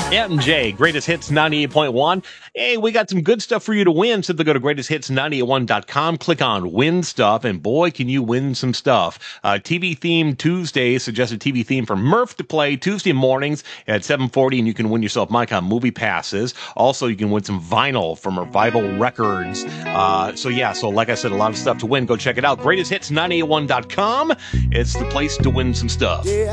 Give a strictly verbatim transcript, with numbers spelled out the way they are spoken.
M J, Greatest Hits ninety-eight point one. Hey, we got some good stuff for you to win. Simply go to greatest hits ninety-eight one dot com, click on Win Stuff, and boy, can you win some stuff. Uh, T V Theme Tuesday, suggested T V theme for Murph to play Tuesday mornings at seven forty, and you can win yourself Micon movie passes. Also, you can win some vinyl from Revival Records. Uh, so yeah, so like I said, a lot of stuff to win. Go check it out. greatest hits ninety-eight one dot com. It's the place to win some stuff.